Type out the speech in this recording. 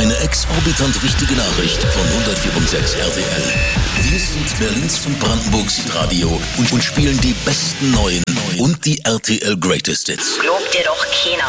Eine exorbitant wichtige Nachricht von 104.6 RTL. Wir sind Berlins und Brandenburgs Radio und spielen die besten neuen und die RTL Greatest Hits. Lob dir doch keiner.